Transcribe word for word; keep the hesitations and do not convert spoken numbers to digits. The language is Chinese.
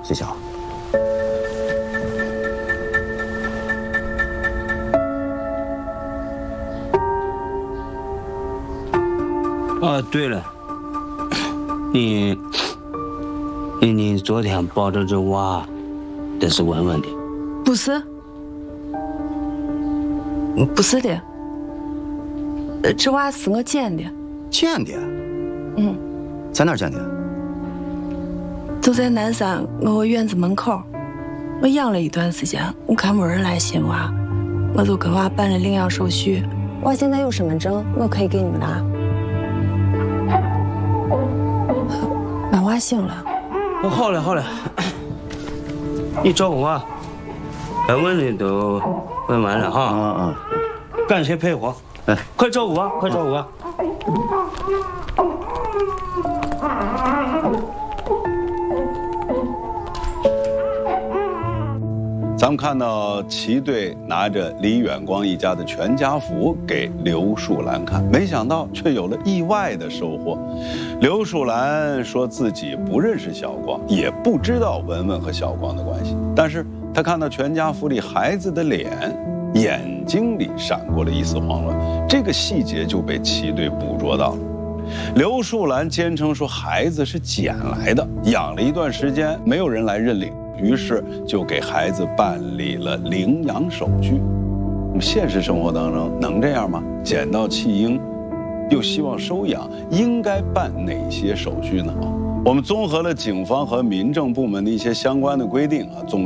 谢谢啊。 哦，对了，你你你昨天抱着这娃，这是文文的？ 不是，不是的，这娃是我捡的。 捡的？ 嗯， 在哪儿捡的？ 就在南山我院子门口，我养了一段时间，我看没人来寻娃，我就给娃办了领养手续。 我现在有身份证，我可以给你们拿。把娃醒了。 哦，好了好了，你照顾娃，该问的都问完了哈。 嗯嗯， 感谢配合，哎，快照顾娃，快照顾娃。 咱们看到齐队拿着李远光一家的全家福给刘树兰看，没想到却有了意外的收获。刘树兰说自己不认识小光，也不知道文文和小光的关系，但是他看到全家福里孩子的脸，眼睛里闪过了一丝慌乱，这个细节就被齐队捕捉到了。刘树兰坚称说孩子是捡来的，养了一段时间，没有人来认领。于是就给孩子办理了领养手续。那么现实生活当中能这样吗？捡到弃婴，又希望收养，应该办哪些手续呢？我们综合了警方和民政部门的一些相关的规定啊，总